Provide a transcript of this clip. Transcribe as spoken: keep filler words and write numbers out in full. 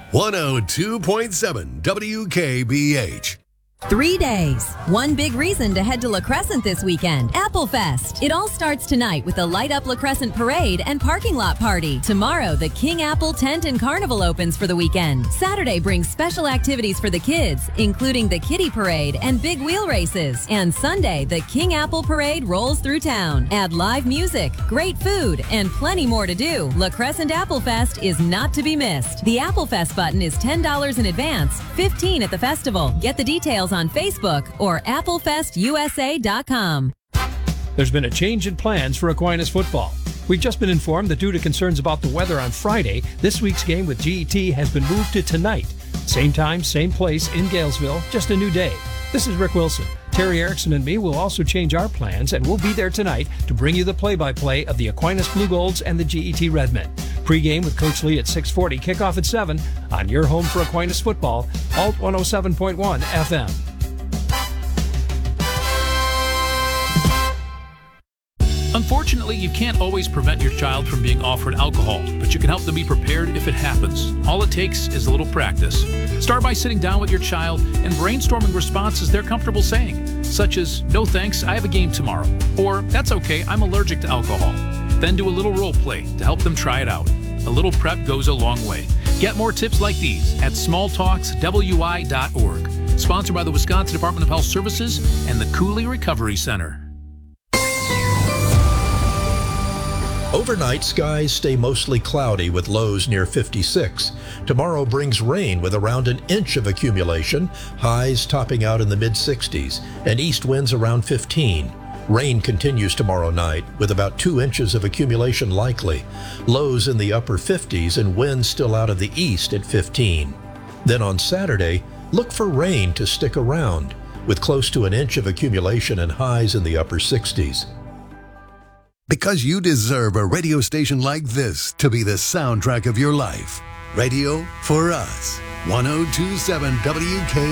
one oh two point seven W K B H. Three days. One big reason to head to La Crescent this weekend. Apple Fest. It all starts tonight with the Light Up La Crescent Parade and Parking Lot Party. Tomorrow, the King Apple Tent and Carnival opens for the weekend. Saturday brings special activities for the kids, including the Kiddie Parade and big wheel races. And Sunday, the King Apple Parade rolls through town. Add live music, great food, and plenty more to do. La Crescent Apple Fest is not to be missed. The Apple Fest button is ten dollars in advance, fifteen dollars at the festival. Get the details on Facebook or apple fest u s a dot com. There's been a change in plans for Aquinas football. We've just been informed that due to concerns about the weather on Friday, this week's game with G E T has been moved to tonight. Same time, same place in Galesville, just a new day. This is Rick Wilson. Terry Erickson and me will also change our plans, and we'll be there tonight to bring you the play-by-play of the Aquinas Blue Golds and the G E T Redmen. Pre-game with Coach Lee at six forty, kickoff at seven on your home for Aquinas football, Alt one oh seven point one F M. Unfortunately, you can't always prevent your child from being offered alcohol, but you can help them be prepared if it happens. All it takes is a little practice. Start by sitting down with your child and brainstorming responses they're comfortable saying, such as, "No thanks, I have a game tomorrow," or "That's okay, I'm allergic to alcohol." Then do a little role play to help them try it out. A little prep goes a long way. Get more tips like these at small talks w i dot org. Sponsored by the Wisconsin Department of Health Services and the Cooley Recovery Center. Overnight, skies stay mostly cloudy with lows near fifty-six. Tomorrow brings rain with around an inch of accumulation, highs topping out in the mid sixties, and east winds around fifteen. Rain continues tomorrow night with about two inches of accumulation likely, lows in the upper fifties and winds still out of the east at fifteen. Then on Saturday, look for rain to stick around with close to an inch of accumulation and highs in the upper sixties. Because you deserve a radio station like this to be the soundtrack of your life. Radio for us. one oh two point seven W K